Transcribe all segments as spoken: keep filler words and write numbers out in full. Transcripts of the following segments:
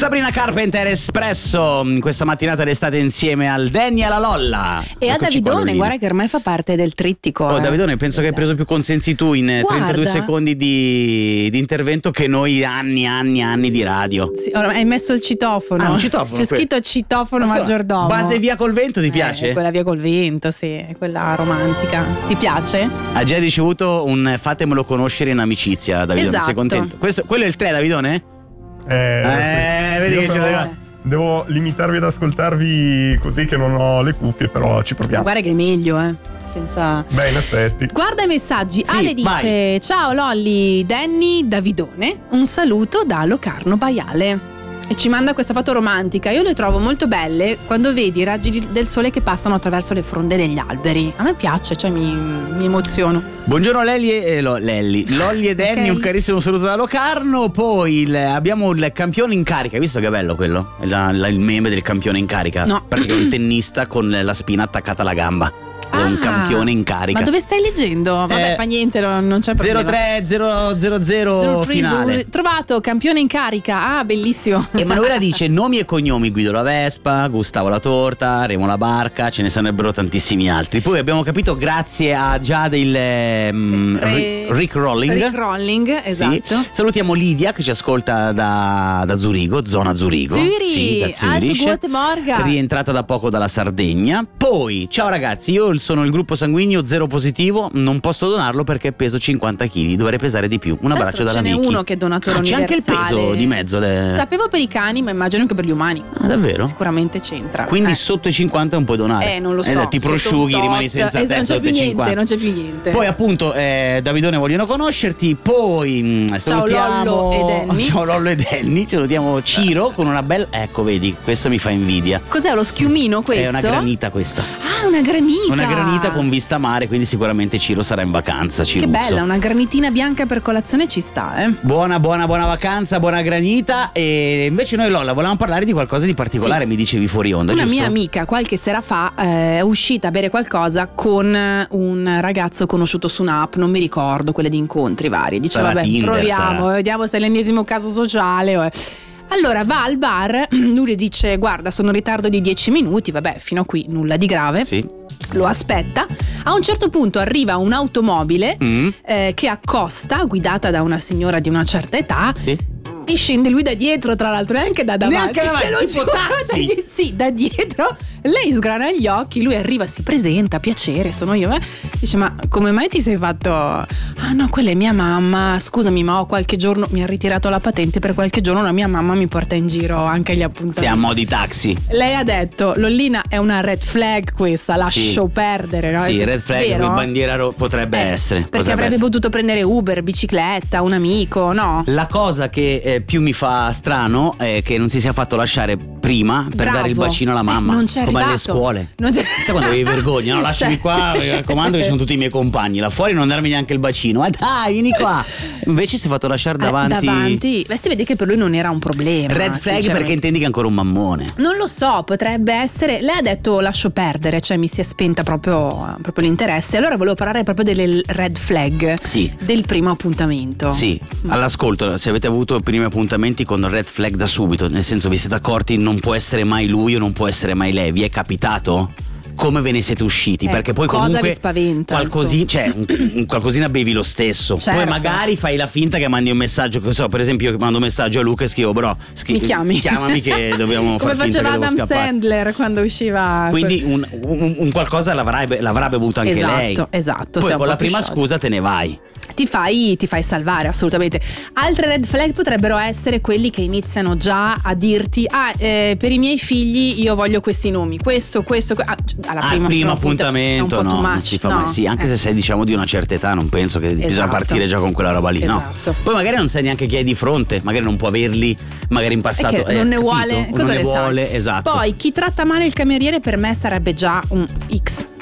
Sabrina Carpenter Espresso, questa mattinata d'estate insieme al Danny e alla Lolla. E a Davidone, guarda che ormai fa parte del trittico. Oh, eh. Davidone, penso che hai preso più consensi tu in Guarda. trentadue secondi di, di intervento che noi anni, anni, anni di radio. Sì, ora hai messo il citofono. Ah, un citofono, C'è que- scritto citofono Ascolta, maggiordomo. Base via col vento, ti piace? Eh, quella via col vento, sì, è quella romantica. Ti piace? Ha già ricevuto un fatemelo conoscere in amicizia, Davidone. Esatto. Sei contento? Questo, quello è il tre, Davidone? Eh, Eh, sì. vedi Io che ce però l'hai. devo limitarvi ad ascoltarvi così che non ho le cuffie, però ci proviamo. Guarda che è meglio, eh. Senza. Beh, in effetti. Guarda i messaggi. Sì, Ale dice: vai. ciao Lolli, Danny, Davidone. Un saluto da Locarno Baiale. E ci manda questa foto romantica. Io le trovo molto belle quando vedi i raggi del sole che passano attraverso le fronde degli alberi. A me piace, cioè mi, mi emoziono. Buongiorno Lelli e Lo- Lelli. Lolli e Danny, Ok. un carissimo saluto da Locarno. Poi il- abbiamo il campione in carica. Hai visto che bello quello? La- la- il meme del campione in carica. No. Perché è un tennista con la spina attaccata alla gamba. È un Ah, campione in carica. Ma dove stai leggendo? Vabbè, Eh, fa niente, non, non c'è problema. zero tre zero zero zero Zero tre, finale. zero- trovato campione in carica. Ah, bellissimo. Emanuela dice nomi e cognomi: Guido la Vespa, Gustavo la Torta, Remo la Barca, ce ne sarebbero tantissimi altri. Poi abbiamo capito grazie a già del Sì, Re- Rick Rolling. Rick Rolling, esatto. Sì. Salutiamo Lidia che ci ascolta da, da Zurigo, zona Zurigo. Zürich, Sì, da Zürich. also guten Morgen. Rientrata da poco dalla Sardegna. Poi, ciao ragazzi, io sono il gruppo sanguigno zero positivo, non posso donarlo perché peso cinquanta chili, dovrei pesare di più. Un Tra abbraccio l'altro dalla ce n'è Vicky. uno che è donatore Ah, c'è anche il universale. peso di mezzo. Le... Sapevo per i cani, ma immagino che per gli umani. Ah, davvero? Sicuramente c'entra. Quindi Eh. sotto i cinquanta non puoi donare. Eh, non lo so. Eh, ti sotto prosciughi, un rimani tot. senza Eh, te non c'è sotto più i niente, cinquanta. non c'è più niente. Poi appunto eh, Davidone vogliono conoscerti. Poi mh, salutiamo Lollo e Danny. Ciao Lollo e Danny. Salutiamo Ciro con una bella. Ecco, vedi, questo mi fa invidia. Cos'è lo schiumino questo? È una granita questa. Ah, una granita. Una granita con vista mare, quindi sicuramente Ciro sarà in vacanza. Che Ciruzzo. bella, una granitina bianca per colazione ci sta, eh. Buona, buona, buona vacanza, buona granita. E invece noi, Lolla, volevamo parlare di qualcosa di particolare, Sì. mi dicevi fuori onda, Una giusto? mia amica qualche sera fa eh, è uscita a bere qualcosa con un ragazzo conosciuto su un'app, non mi ricordo, quelle di incontri vari. Dice Sarà vabbè, Tinder, proviamo, sarà. vediamo se è l'ennesimo caso sociale. o è- Allora va al bar, lui le dice guarda sono in ritardo di dieci minuti, vabbè fino a qui nulla di grave. Sì. Lo aspetta, a un certo punto arriva un'automobile Mm. eh, che accosta, guidata da una signora di una certa età. Sì. E scende lui da dietro, tra l'altro, neanche da davanti. Neanche davanti, te lo tipo giuro, taxi. da die- sì, da dietro. Lei sgrana gli occhi, lui arriva, si presenta, piacere, sono io. Eh? Dice, ma come mai ti sei fatto? Ah no, quella è mia mamma. Scusami, ma ho qualche giorno, mi ha ritirato la patente per qualche giorno, la mia mamma mi porta in giro anche agli appuntamenti. Siamo di taxi. Lei ha detto, Lollina è una red flag questa, lascio Sì. perdere. No? Sì, red flag Vero? con bandiera ro- potrebbe Eh, essere. Perché potrebbe avrebbe essere. potuto prendere Uber, bicicletta, un amico, no? La cosa che eh, più mi fa strano è che non si sia fatto lasciare prima per Bravo. dare il bacino alla Eh, mamma, non c'è come alle arrivato. scuole. Non c'è- Sai quando avevi vergogna, no? Lasciami Cioè- qua, mi raccomando che sono tutti i miei compagni. Là fuori non darmi neanche il bacino. Ma dai, vieni qua. Invece si è fatto lasciare Eh, davanti. davanti. Beh, si vede che per lui non era un problema. Red flag sinceramente. perché intendi che è ancora un mammone. Non lo so, potrebbe essere. Lei ha detto lascio perdere, cioè mi si è spenta proprio, proprio l'interesse. Allora volevo parlare proprio delle red flag Sì. del primo appuntamento. Sì, all'ascolto, se avete avuto i primi appuntamenti con red flag da subito, nel senso vi siete accorti non può essere mai lui o non può essere mai lei, vi è capitato? Come ve ne siete usciti? Ecco, Perché poi cosa comunque vi spaventa, qualcosi- cioè, un, un qualcosina bevi lo stesso. Certo. Poi magari fai la finta che mandi un messaggio, che so, per esempio io mando un messaggio a Luca e scrivo bro, scri- Mi chiami. chiamami che dobbiamo Come far finta faceva che devo Adam scappare. Sandler quando usciva. Quindi un, un- un qualcosa l'avrà, l'avrà bevuto anche Esatto, lei. esatto, Poi sei un con po' la prima pisciato. scusa te ne vai. Ti fai, ti fai salvare assolutamente. Altre red flag potrebbero essere quelli che iniziano già a dirti ah eh, per i miei figli io voglio questi nomi, questo, questo, que- ah, alla Al prima, primo appunto- appuntamento è un po' no, too non much, si fa no? mai. Sì, anche Eh. se sei diciamo di una certa età non penso che bisogna Esatto. partire già con quella roba lì, Esatto. no? Poi magari non sai neanche chi hai di fronte, magari non può averli, magari in È passato che eh, non ne capito? vuole, O cosa non ne ne sai? vuole, esatto. Poi chi tratta male il cameriere per me sarebbe già un X.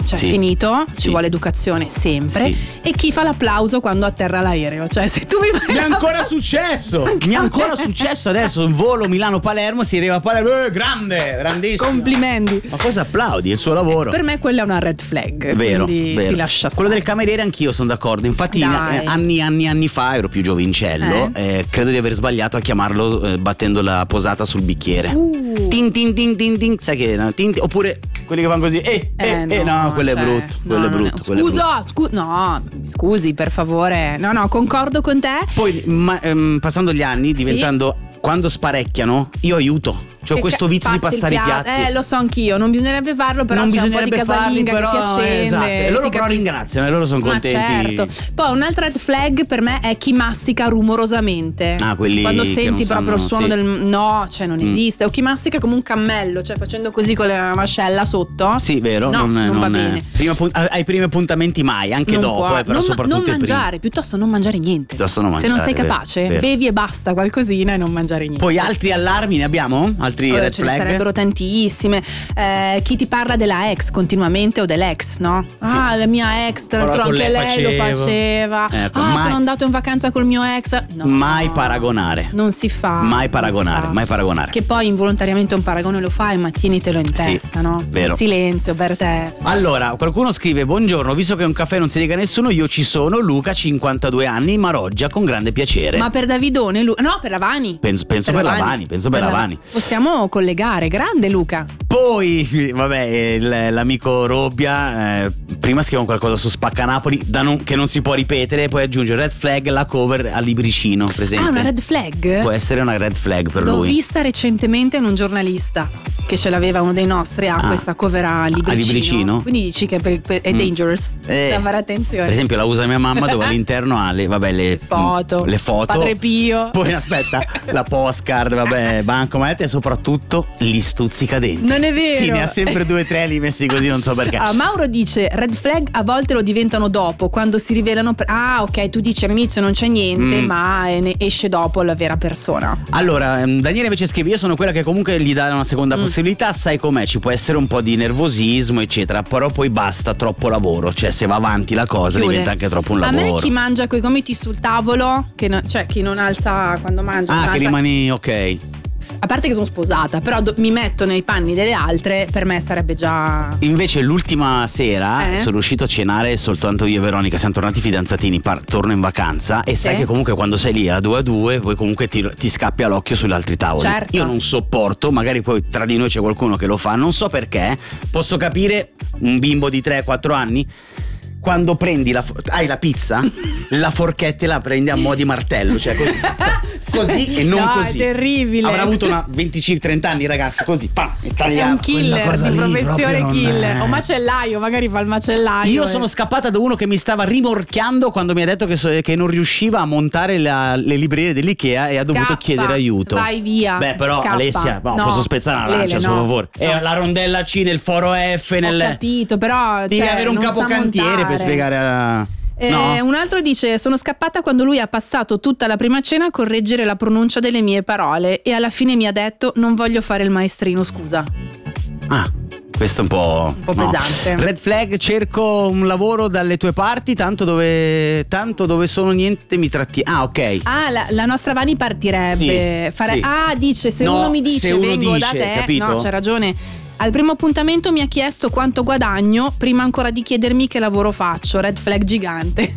cioè Sì. finito, Sì. ci vuole educazione sempre. Sì. E chi fa l'applauso quando atterra l'aereo, cioè se tu mi fai Mi è ancora l'applauso- successo! Mi è ancora successo adesso. Un volo Milano-Palermo, si arriva a Palermo. Eh, grande, grandissimo. Complimenti. Ma cosa applaudi? È il suo lavoro. Per me quella è una red flag. Vero, quindi vero. si lascia stare. Quello del cameriere anch'io sono d'accordo. Infatti, Dai. eh, anni, anni, anni fa ero più giovincello. Eh, credo di aver sbagliato a chiamarlo eh, battendo la posata sul bicchiere. Uh. Tin tin tin tin tin. Sai che no? Tin, tin- oppure quelli che fanno così. Eh, eh, eh, no, quello cioè, è brutto. Quello no, è non brutto. quello è brutto. Scusa, scu- no, scusi per favore. No, no, concordo con te. Poi, ma, ehm, passando gli anni, diventando. Quando sparecchiano, io aiuto. C'ho Che questo ca- vizio di passi il passare i piatto. piatti. Eh, lo so anch'io, non bisognerebbe farlo, però non c'è un po' di bisognerebbe farli, casalinga però che si accende. esatto. E loro ti però capisco. ringraziano, e loro sono Ma contenti. certo. Poi un'altra red flag per me è chi mastica rumorosamente. Ah, quelli Quando che senti non proprio il sanno, suono sì. del no, cioè non Mm. esiste. O chi mastica come un cammello, cioè facendo così con la mascella sotto. Sì, vero, No, non, non va non- bene. prima appunt- ai primi appuntamenti mai, anche Non dopo, può- eh, però non, ma- soprattutto non i primi. mangiare, piuttosto non mangiare niente. Piuttosto non Se non sei mangiare, vero, capace, vero. bevi e basta qualcosina e non mangiare niente. Poi altri allarmi ne abbiamo? Altri Eh, red ce ne flag? sarebbero tantissime. Eh, chi ti parla della ex continuamente o dell'ex, no? Ah, la mia ex, tra l'altro Però con anche lei lei lo facevo. faceva. Ecco, ah, mai- sono andato in vacanza col mio ex. No, Mai paragonare. Non si fa. Mai non si paragonare, fa. mai paragonare. Che poi involontariamente un paragone lo fai, ma tienitelo in Sì, testa, no? vero. Il silenzio per te. Allora, qualcuno scrive: buongiorno, visto che un caffè non si dica a nessuno, io ci sono, Luca, cinquantadue anni, Maroggia, con grande piacere. Ma per Davidone, Lu- no, per Lavani. Penso, penso per Lavani, penso per Lavani. Possiamo collegare, grande Luca. Poi, vabbè, il- l'amico Robbia, eh, prima scrivono qualcosa su Spaccanapoli da non- che non si può ripetere, poi aggiunge red flag, la cover a libricino, presente? Ah, una red flag? Può essere una red flag per L'ho lui. vista recentemente in un giornalista che ce l'aveva uno dei nostri, ha Ah. questa cover a libricino. libricino? Quindi dici che per- per- è Mm. dangerous. Eh, Da fare attenzione. Per esempio la usa mia mamma dove all'interno ha le, vabbè, le, foto. le foto. Padre Pio. Poi aspetta, la postcard, vabbè, bancomat e soprattutto gli stuzzicadenti. Non è vero. Sì, ne ha sempre due o tre lì messi così, non so perché. Ah, Mauro dice red flag a volte lo diventano dopo quando si rivelano per- ah ok, tu dici all'inizio non c'è niente, Mm. ma eh, ne esce dopo la vera persona. Allora, ehm, Daniele invece scrive: io sono quella che comunque gli dà una Mm. seconda possibilità, sai com'è, ci può essere un po' di nervosismo eccetera, però poi basta, troppo lavoro, cioè se va avanti la cosa Chiude. diventa anche troppo un A lavoro. me chi mangia coi gomiti sul tavolo, che no- cioè chi non alza quando mangia, non Ah, che alza- rimani ok. a parte che sono sposata, però do- mi metto nei panni delle altre, per me sarebbe già Invece l'ultima sera Eh? sono riuscito a cenare soltanto io e Veronica, siamo tornati fidanzatini, par- torno in vacanza e sai Sì. che comunque quando sei lì a due a due poi comunque ti, ti scappi all'occhio sugli altri tavoli. Certo. Io non sopporto, magari poi tra di noi c'è qualcuno che lo fa, non so perché, posso capire un bimbo di tre quattro anni quando prendi la fo- hai la pizza, la forchetta e la prendi a mo' di martello, cioè così. Così e non No, così. è terribile. Avrà avuto una venticinque trenta anni, ragazzi, così, pam, e è tagliamo. un killer Quella cosa di lì professione proprio non killer è- o macellaio, magari fa il macellaio. Io e- sono scappata da uno che mi stava rimorchiando quando mi ha detto che, so- che non riusciva a montare la- le librerie dell'Ikea e ha dovuto Scappa, chiedere aiuto. vai via, Beh, però scappa. Alessia, no, No, posso spezzare una lancia, Lele, a suo no. favore. No. E la rondella C nel foro F Ho nel capito, però Devi cioè, avere un non sa capocantiere montare. per spiegare a Eh, no. Un altro dice: sono scappata quando lui ha passato tutta la prima cena a correggere la pronuncia delle mie parole e alla fine mi ha detto non voglio fare il maestrino, scusa. Ah, questo è un po', Un po' pesante. Red flag, cerco un lavoro dalle tue parti, tanto dove tanto dove sono niente mi tratti. Ah, ok. Ah, la, la nostra Vani partirebbe. Sì, fare- sì. Ah, dice: se No, uno mi dice se uno vengo da dice, te, capito? no, c'è ragione. Al primo appuntamento mi ha chiesto quanto guadagno prima ancora di chiedermi che lavoro faccio. Red flag gigante.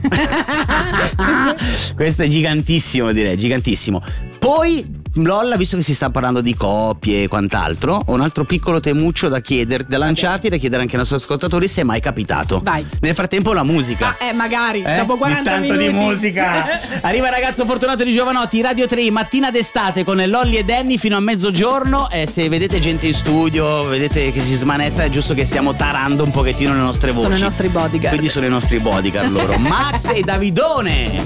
Questo è gigantissimo, direi, gigantissimo. Poi Lolla, visto che si sta parlando di coppie e quant'altro, ho un altro piccolo temuccio da chiedere, da lanciarti e da chiedere anche ai nostri ascoltatori se è mai capitato. Vai. Nel frattempo la musica. Ah, eh, magari Eh? dopo quaranta Di tanto minuti. di musica. Arriva il ragazzo fortunato di Giovanotti, Radio tre, mattina d'estate con Lolli e Danny fino a mezzogiorno. E se vedete gente in studio, vedete che si smanetta, è giusto che stiamo tarando un pochettino le nostre voci. Sono i nostri bodyguard. Quindi sono i nostri bodyguard loro. Max e Davidone.